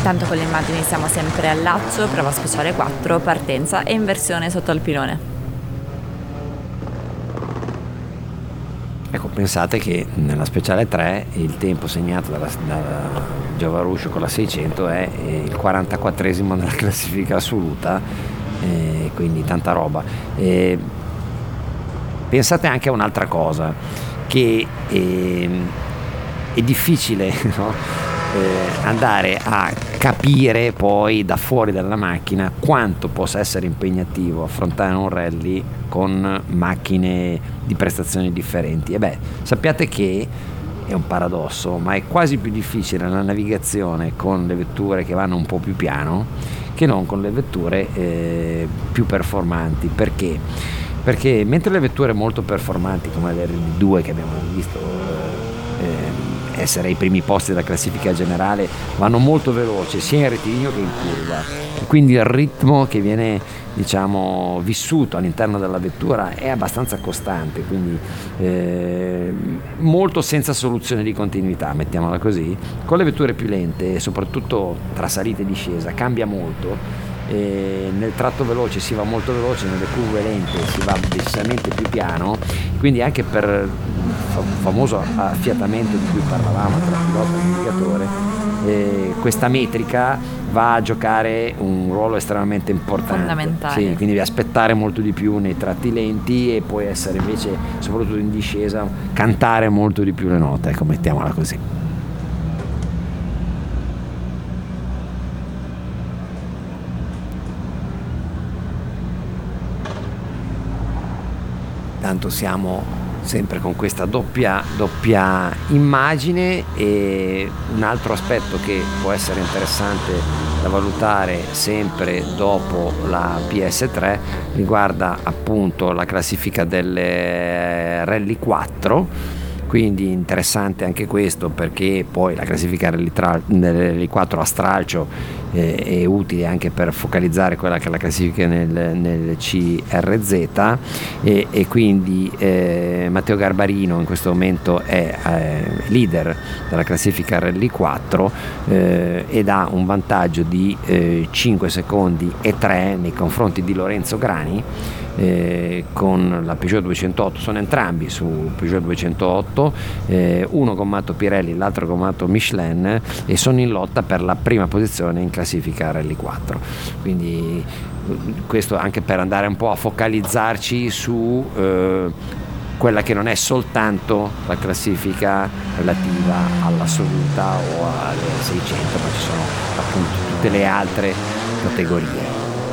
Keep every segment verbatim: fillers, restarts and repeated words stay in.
Intanto con le immagini siamo sempre al Laccio, prova speciale quattro, partenza e inversione sotto al pilone. Ecco, pensate che nella speciale tre il tempo segnato dalla, dalla Giovannuscio con la seicento è il quarantaquattresimo nella classifica assoluta, eh, quindi tanta roba. Eh, pensate anche a un'altra cosa, che eh, è difficile, no? Eh, andare a capire poi da fuori dalla macchina quanto possa essere impegnativo affrontare un rally con macchine di prestazioni differenti. E beh, sappiate che è un paradosso, ma è quasi più difficile la navigazione con le vetture che vanno un po' più piano che non con le vetture eh, più performanti. Perché? Perché mentre le vetture molto performanti come le R D due che abbiamo visto eh, essere ai primi posti della classifica generale vanno molto veloci sia in rettilineo che in curva, e quindi il ritmo che viene, diciamo, vissuto all'interno della vettura è abbastanza costante, quindi eh, molto senza soluzione di continuità, mettiamola così. Con le vetture più lente, soprattutto tra salita e discesa, cambia molto. E nel tratto veloce si va molto veloce, nelle curve lente si va decisamente più piano, quindi anche per il famoso affiatamento di cui parlavamo tra pilota e navigatore, eh, questa metrica va a giocare un ruolo estremamente importante, fondamentale. Sì, quindi devi aspettare molto di più nei tratti lenti e poi essere invece, soprattutto in discesa, cantare molto di più le note, ecco, mettiamola così. Tanto siamo sempre con questa doppia, doppia immagine. E un altro aspetto che può essere interessante da valutare sempre dopo la P S tre riguarda appunto la classifica delle Rally quattro. Quindi interessante anche questo, perché poi la classifica Rally, tra, Rally quattro a stralcio eh, è utile anche per focalizzare quella che è la classifica nel, nel C R Z, e, e quindi eh, Matteo Garbarino in questo momento è eh, leader della classifica Rally quattro eh, ed ha un vantaggio di eh, cinque secondi e tre nei confronti di Lorenzo Grani. Eh, con la Peugeot duecentotto, sono entrambi su Peugeot duecentotto, eh, uno gommato Pirelli, l'altro gommato Michelin, e sono in lotta per la prima posizione in classifica Rally quattro. Quindi questo anche per andare un po' a focalizzarci su eh, quella che non è soltanto la classifica relativa all'assoluta o alle seicento, ma ci sono appunto tutte le altre categorie.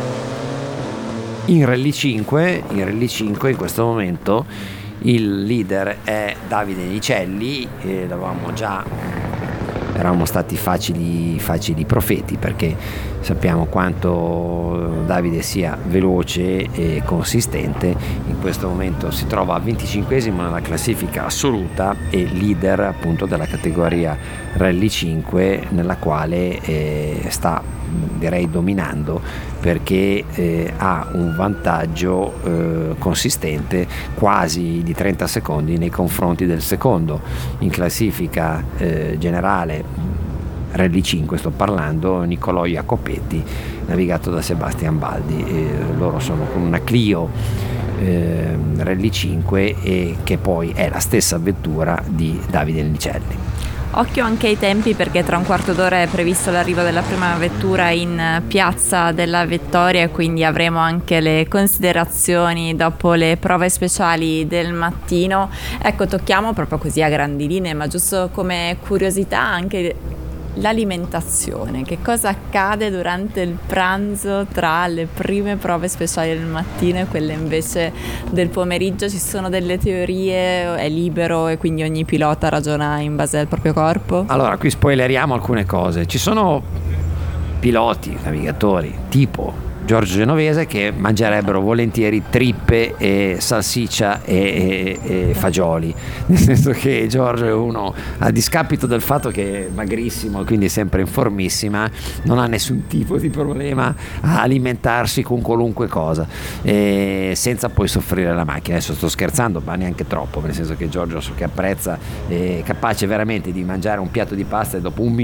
In Rally cinque, in Rally cinque in questo momento il leader è Davide Nicelli, e l'avevamo già, eravamo stati facili, facili profeti, perché sappiamo quanto Davide sia veloce e consistente. In questo momento si trova venticinquesimo nella classifica assoluta e leader appunto della categoria Rally cinque, nella quale eh, sta, direi, dominando, perché eh, ha un vantaggio eh, consistente quasi di trenta secondi nei confronti del secondo in classifica eh, generale Rally cinque, sto parlando, Niccolò Jacopetti, navigato da Sebastian Baldi. E loro sono con una Clio eh, Rally cinque, e che poi è la stessa vettura di Davide Nicelli. Occhio anche ai tempi, perché tra un quarto d'ora è previsto l'arrivo della prima vettura in piazza della Vittoria, e quindi avremo anche le considerazioni dopo le prove speciali del mattino. Ecco, tocchiamo proprio così a grandi linee, ma giusto come curiosità anche l'alimentazione. Che cosa accade durante il pranzo tra le prime prove speciali del mattino e quelle invece del pomeriggio? Ci sono delle teorie? È libero e quindi ogni pilota ragiona in base al proprio corpo? Allora, qui spoileriamo alcune cose. Ci sono piloti, navigatori tipo Giorgio Genovese che mangerebbero volentieri trippe e salsiccia e, e, e fagioli, nel senso che Giorgio è uno, a discapito del fatto che è magrissimo e quindi sempre in formissima, non ha nessun tipo di problema a alimentarsi con qualunque cosa, e senza poi soffrire la macchina. Adesso sto scherzando, ma neanche troppo, nel senso che Giorgio so che apprezza, è capace veramente di mangiare un piatto di pasta e dopo un